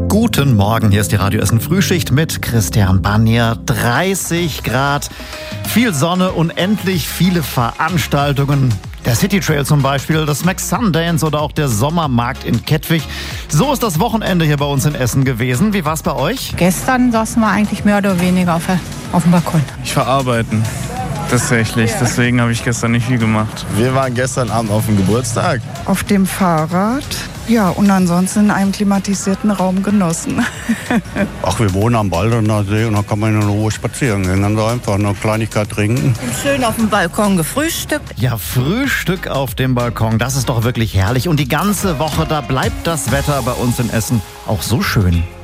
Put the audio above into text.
Guten Morgen, hier ist die Radio Essen Frühschicht mit Christian Barnier. 30 Grad, viel Sonne, unendlich viele Veranstaltungen. Der City Trail zum Beispiel, das Max Sundance oder auch der Sommermarkt in Kettwig. So ist das Wochenende hier bei uns in Essen gewesen. Wie war es bei euch? Gestern saßen wir eigentlich mehr oder weniger auf dem Balkon. Ich war arbeiten, tatsächlich. Deswegen habe ich gestern nicht viel gemacht. Wir waren gestern Abend auf dem Geburtstag. Auf dem Fahrrad. Ja, und ansonsten in einem klimatisierten Raum genossen. Ach, wir wohnen am Baldener See und da kann man in Ruhe spazieren gehen. Ganz einfach eine Kleinigkeit trinken. Schön auf dem Balkon gefrühstückt. Ja, Frühstück auf dem Balkon, das ist doch wirklich herrlich. Und die ganze Woche, da bleibt das Wetter bei uns in Essen auch so schön.